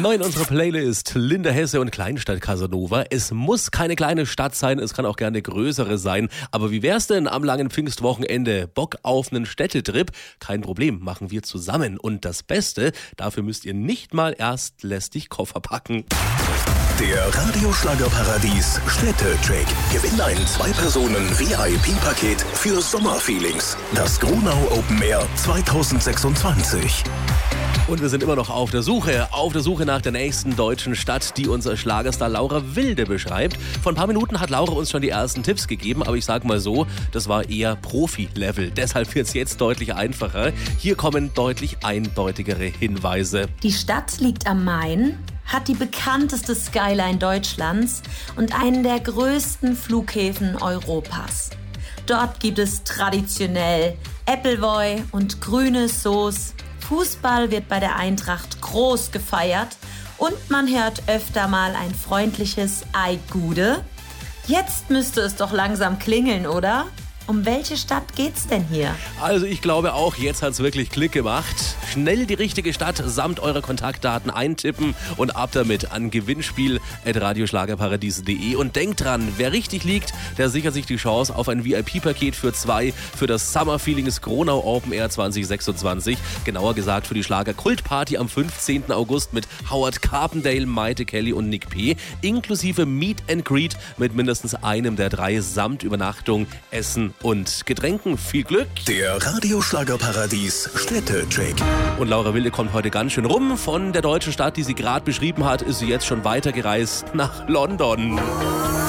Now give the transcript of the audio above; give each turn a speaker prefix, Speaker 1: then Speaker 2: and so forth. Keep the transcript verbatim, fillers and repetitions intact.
Speaker 1: Neu in unserer Playlist Linda Hesse und Kleinstadt Casanova. Es muss keine kleine Stadt sein, es kann auch gerne eine größere sein. Aber wie wär's denn am langen Pfingstwochenende? Bock auf einen Städtetrip? Kein Problem, machen wir zusammen. Und das Beste, dafür müsst ihr nicht mal erst lästig Koffer packen.
Speaker 2: Der Radioschlagerparadies Städtetrick. Gewinn ein Zwei-Personen-V I P-Paket für Sommerfeelings. Das Gronau Open Air zwanzig sechsundzwanzig.
Speaker 1: Und wir sind immer noch auf der Suche, auf der Suche nach der nächsten deutschen Stadt, die unser Schlagerstar Laura Wilde beschreibt. Vor ein paar Minuten hat Laura uns schon die ersten Tipps gegeben, aber ich sag mal so, das war eher Profi-Level. Deshalb wird es jetzt deutlich einfacher. Hier kommen deutlich eindeutigere Hinweise.
Speaker 3: Die Stadt liegt am Main, hat die bekannteste Skyline Deutschlands und einen der größten Flughäfen Europas. Dort gibt es traditionell Appleboy und grüne Sauce. Fußball wird bei der Eintracht groß gefeiert und man hört öfter mal ein freundliches Ei Gude. Jetzt müsste es doch langsam klingeln, oder? Um welche Stadt geht's denn hier?
Speaker 1: Also ich glaube auch, jetzt hat's wirklich Klick gemacht. Schnell die richtige Stadt samt eurer Kontaktdaten eintippen und ab damit an gewinnspiel at radioschlagerparadies punkt de. Und denkt dran, wer richtig liegt, der sichert sich die Chance auf ein V I P-Paket für zwei für das Summer Feelings Gronau Open Air zwanzig sechsundzwanzig. Genauer gesagt für die Schlager-Kultparty am fünfzehnten August mit Howard Carpendale, Maite Kelly und Nick P. Inklusive Meet and Greet mit mindestens einem der drei samt Übernachtung, Essen und Getränken. Viel Glück!
Speaker 2: Der Radioschlagerparadies Städtetrick.
Speaker 1: Und Laura Wilde kommt heute ganz schön rum. Von der deutschen Stadt, die sie gerade beschrieben hat, ist sie jetzt schon weitergereist nach London.